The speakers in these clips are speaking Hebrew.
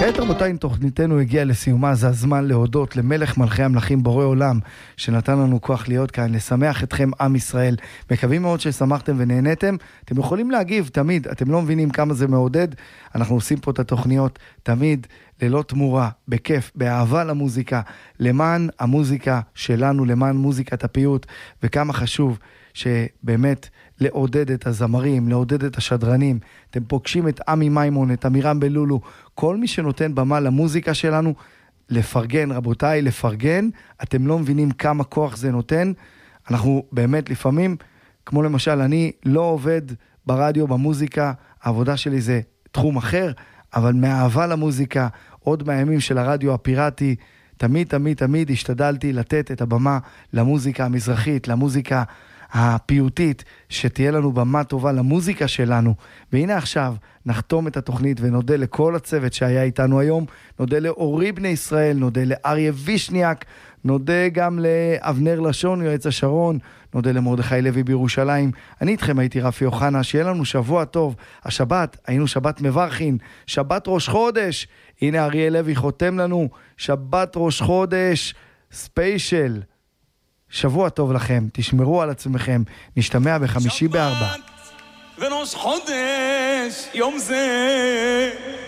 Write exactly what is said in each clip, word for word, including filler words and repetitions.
כעת רבותיי, תוכניתנו הגיעה לסיומה, זה הזמן להודות למלך מלכי המלכים בורא עולם שנתן לנו כוח להיות כאן, לשמח אתכם עם ישראל. מקווים מאוד ששמחתם ונהנתם. אתם יכולים להגיב תמיד, אתם לא מבינים כמה זה מעודד. אנחנו עושים פה את התוכניות תמיד ללא תמורה, בכיף, באהבה למוזיקה, למען המוזיקה שלנו, למען מוזיקת הפיוט, וכמה חשוב שבאמת לעודד את הזמרים, לעודד את השדרנים. אתם פוגשים את עמי מימון, את אמירם בלולו, כל מי שנותן במה למוזיקה שלנו, לפרגן רבותיי, לפרגן. אתם לא מבינים כמה כוח זה נותן. אנחנו באמת לפעמים, כמו למשל, אני לא עובד ברדיו, במוזיקה, העבודה שלי זה תחום אחר, אבל מהאהבה למוזיקה, עוד מהימים של הרדיו הפיראטי, תמיד תמיד תמיד השתדלתי לתת את הבמה למוזיקה המזרחית, למוזיקה הפיוטית, שתהיה לנו במה טובה למוזיקה שלנו. והנה עכשיו נחתום את התוכנית ונודה לכל הצוות שהיה איתנו היום. נודה לאורי בני ישראל, נודה לאריה וישניאק, נודה גם לאבנר לשון, יועץ השרון, נודה למרדכי לוי בירושלים. אני איתכם הייתי רפי אוחנה, שיהיה לנו שבוע טוב. השבת, היינו שבת מברכין, שבת ראש חודש. הנה אריה לוי חותם לנו, שבת ראש חודש, ספיישל. שבוע טוב לכם, תשמרו על עצמכם, נשתמע בחמישי בארבע. וראש חודש, יום זה,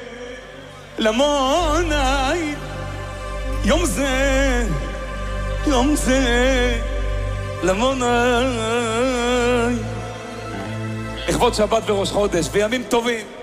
למוני, יום זה, יום זה, למוני. לכבוד שבת וראש חודש, וימים טובים.